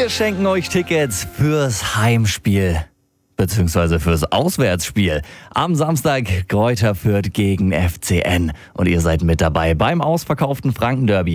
Wir schenken euch Tickets fürs Heimspiel beziehungsweise fürs Auswärtsspiel. Am Samstag Greuther Fürth gegen FCN. Und ihr seid mit dabei beim ausverkauften Franken-Derby.